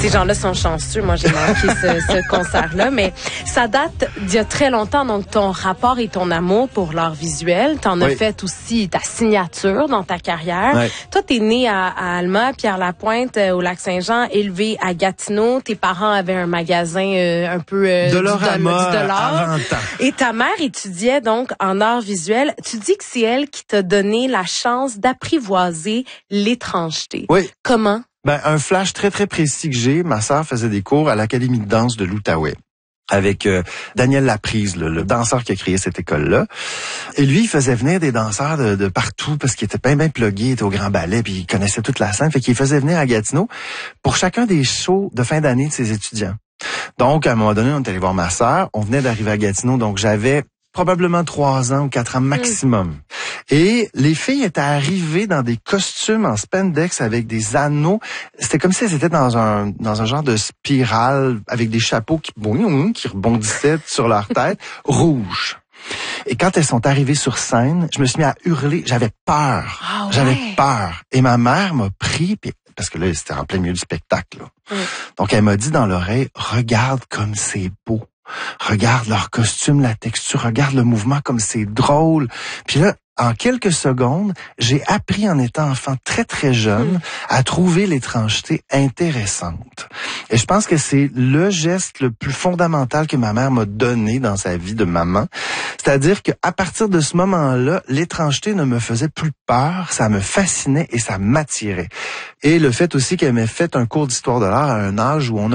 Ces gens-là sont chanceux. Moi, j'ai manqué ce concert-là, mais ça date d'il y a très longtemps. Donc, ton rapport et ton amour pour l'art visuel, t'en as fait aussi ta signature dans ta carrière. Oui. Toi, t'es né à Alma, Pierre-Lapointe, au Lac-Saint-Jean, élevé à Gatineau. Tes parents avaient un magasin un peu Dollarama du dollar. à 20 ans. Et ta mère étudiait donc en art visuel. Tu dis que c'est elle qui t'a donné la chance d'apprivoiser l'étrangeté. Oui. Comment? Un flash très, très précis que j'ai. Ma sœur faisait des cours à l'Académie de danse de l'Outaouais avec Daniel Laprise, le danseur qui a créé cette école-là. Et lui, il faisait venir des danseurs de partout parce qu'il était bien plugué, il était au Grand Ballet, puis il connaissait toute la scène. Fait qu'il faisait venir à Gatineau pour chacun des shows de fin d'année de ses étudiants. Donc, à un moment donné, on est allé voir ma sœur. On venait d'arriver à Gatineau, donc j'avais probablement 3 ans ou 4 ans maximum. Et les filles étaient arrivées dans des costumes en spandex avec des anneaux. C'était comme si elles étaient dans un genre de spirale avec des chapeaux qui rebondissaient sur leur tête, rouges. Et quand elles sont arrivées sur scène, je me suis mis à hurler. J'avais peur. Ah ouais. J'avais peur. Et ma mère m'a pris, parce que là, c'était en plein milieu du spectacle. Donc, elle m'a dit dans l'oreille, regarde comme c'est beau. Regarde leur costume, la texture, regarde le mouvement comme c'est drôle. Puis là, en quelques secondes, j'ai appris en étant enfant très, très jeune à trouver l'étrangeté intéressante. Et je pense que c'est le geste le plus fondamental que ma mère m'a donné dans sa vie de maman. C'est-à-dire qu'à partir de ce moment-là, l'étrangeté ne me faisait plus peur, ça me fascinait et ça m'attirait. Et le fait aussi qu'elle m'ait fait un cours d'histoire de l'art à un âge où on